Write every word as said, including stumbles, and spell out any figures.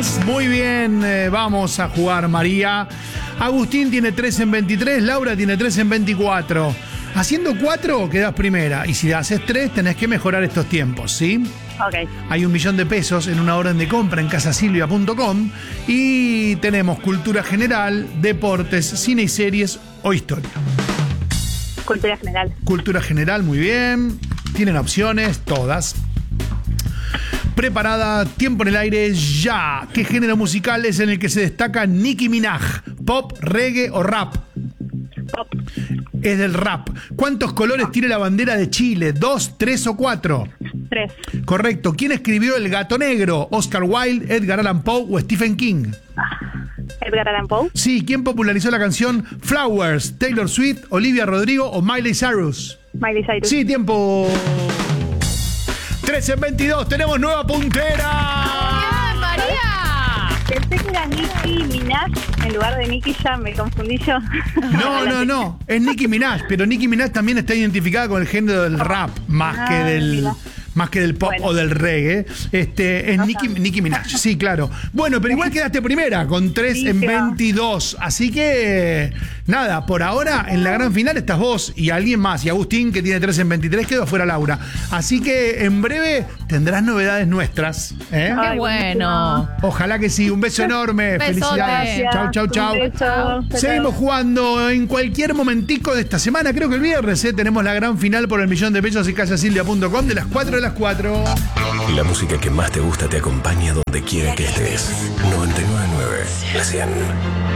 más. Muy bien, eh, vamos a jugar, María. Agustín tiene tres en veintitrés, Laura tiene tres en veinticuatro. Haciendo cuatro quedas primera. Y si haces tres, tenés que mejorar estos tiempos, ¿sí? Ok. Hay un millón de pesos en una orden de compra en casasilvia punto com. Y tenemos cultura general, deportes, cine y series o historia. Cultura general. Cultura general, muy bien. Tienen opciones, todas. Preparada, tiempo en el aire, ya. ¿Qué género musical es en el que se destaca Nicki Minaj? ¿Pop, reggae o rap? Pop. Es del rap. ¿Cuántos colores tiene la bandera de Chile? ¿Dos, tres o cuatro? Tres. Correcto. ¿Quién escribió El Gato Negro? ¿Oscar Wilde, Edgar Allan Poe o Stephen King? Edgar Allan Poe. Sí. ¿Quién popularizó la canción Flowers? ¿Taylor Swift, Olivia Rodrigo o Miley Cyrus? Miley Cyrus. Sí, tiempo. tres en veintidós, tenemos nueva puntera. ¡Bien, María! Pensé que era Nicki Minaj en lugar de Nicki Jam, me confundí yo. No, no, no, es Nicki Minaj, pero Nicki Minaj también está identificada con el género del rap, más Ah, que del... mira. Más que del pop Bueno. o del reggae. Este, es Nicki, Nicki Minaj, sí, claro. Bueno, pero igual quedaste primera con tres Sí, en se va. veintidós. Así que, nada, por ahora en la gran final estás vos y alguien más. Y Agustín, que tiene tres en veintitrés, quedó fuera Laura. Así que en breve tendrás novedades nuestras. ¿eh? ¡Qué Ay, bueno! Ojalá que sí. Un beso enorme. Besote. Felicidades. Chau, chau, chau. Un beso. Seguimos jugando en cualquier momentico de esta semana. Creo que el viernes ¿eh? tenemos la gran final por el millón de pesos en casasilvia punto com de las cuatro de las cuatro. La música que más te gusta te acompaña donde quiera que estés. noventa y nueve punto nueve, la cien.